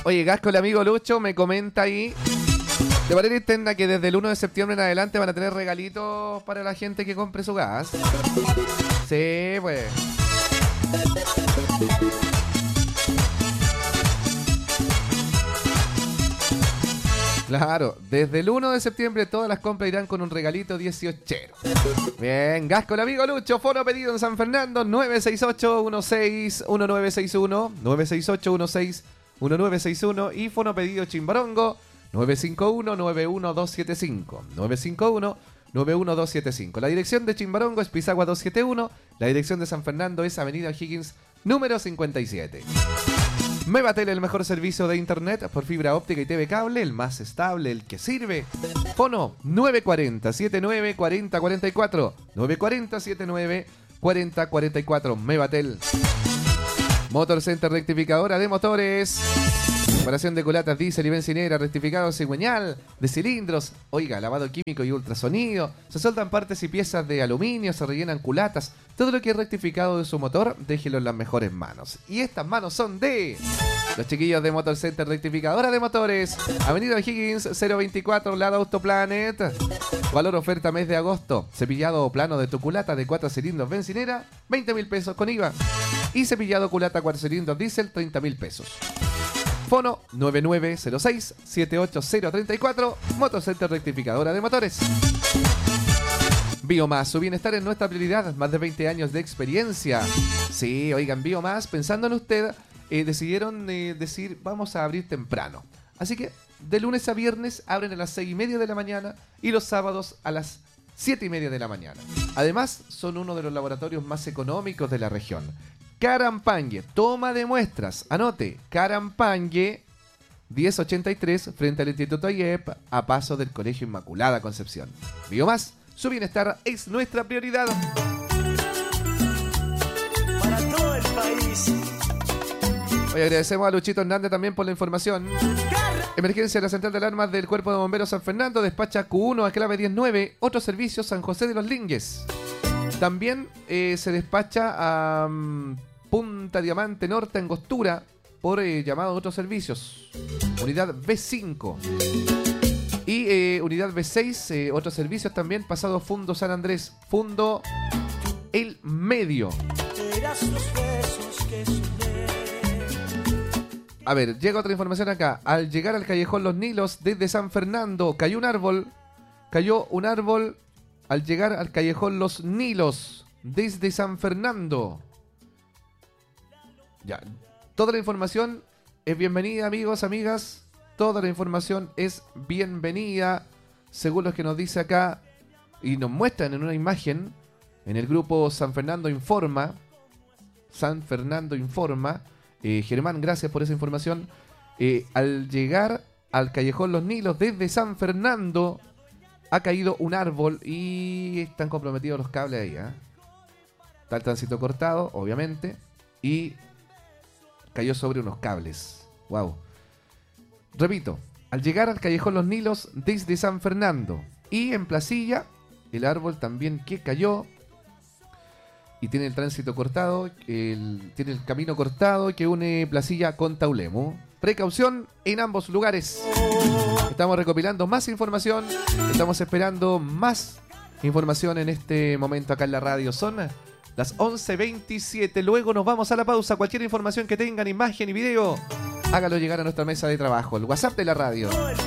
Oye, Gasco, el amigo Lucho me comenta ahí de manera interna que desde el 1 de septiembre en adelante van a tener regalitos para la gente que compre su gas. Sí, pues. Claro, desde el 1 de septiembre todas las compras irán con un regalito 18. Bien, Gasco, el amigo Lucho, fono pedido en San Fernando, 968-16-1961, 968-16-1961 y fono pedido Chimbarongo, 951-91275, 951-91275. La dirección de Chimbarongo es Pisagua 271, la dirección de San Fernando es Avenida Higgins, número 57. Mevatel, el mejor servicio de internet por fibra óptica y TV cable, el más estable, el que sirve. Fono 940-79-40-44, 940-79-40-44, Mevatel. Motor Center, rectificadora de motores. Reparación de culatas, diésel y bencinera, rectificado cigüeñal, de cilindros, oiga, lavado químico y ultrasonido, se soltan partes y piezas de aluminio, se rellenan culatas, todo lo que es rectificado de su motor, déjelo en las mejores manos. Y estas manos son de los chiquillos de Motor Center, rectificadora de motores, Avenida Higgins 024, lado Autoplanet. Valor oferta mes de agosto, cepillado o plano de tu culata de 4 cilindros bencinera, 20.000 pesos con IVA. Y cepillado culata 4 cilindros diésel, 30.000 pesos. Fono 9906-78034, Motocenter rectificadora de motores. Biomás, su bienestar es nuestra prioridad, más de 20 años de experiencia. Sí, oigan, Biomás, pensando en usted, decidieron decir, vamos a abrir temprano. Así que, de lunes a viernes, abren a las 6:30 de la mañana y los sábados a las 7:30 de la mañana. Además, son uno de los laboratorios más económicos de la región. Carampangue, toma de muestras. Anote, Carampangue 1083 frente al Instituto IEP a paso del Colegio Inmaculada Concepción. Biomás, su bienestar es nuestra prioridad. Para todo el país. Hoy agradecemos a Luchito Hernández también por la información. Emergencia de la Central de Alarmas del Cuerpo de Bomberos San Fernando, despacha Q1 a clave 19, otro servicio San José de los Lingues. También se despacha a Punta Diamante Norte, Angostura, por llamado a otros servicios. Unidad B5. Y unidad B6, otros servicios también, pasado Fundo San Andrés, Fundo El Medio. A ver, llega otra información acá. Al llegar al callejón Los Nilos, desde San Fernando, cayó un árbol al llegar al callejón Los Nilos, desde San Fernando. Ya, toda la información es bienvenida, amigos, amigas. Toda la información es bienvenida, según lo que nos dice acá y nos muestran en una imagen en el grupo San Fernando Informa. San Fernando Informa. Germán, gracias por esa información. Al llegar al callejón Los Nilos, desde San Fernando, ha caído un árbol y están comprometidos los cables ahí. Está el tránsito cortado, obviamente, y cayó sobre unos cables. Wow. Repito, al llegar al callejón Los Nilos desde San Fernando y en Placilla, el árbol también que cayó y tiene el tránsito cortado, tiene el camino cortado que une Placilla con Taulemu. Precaución en ambos lugares. Estamos recopilando más información, estamos esperando más información en este momento acá en la radio. Son las 11:27, luego nos vamos a la pausa. Cualquier información que tengan, imagen y video, hágalo llegar a nuestra mesa de trabajo, el WhatsApp de la radio.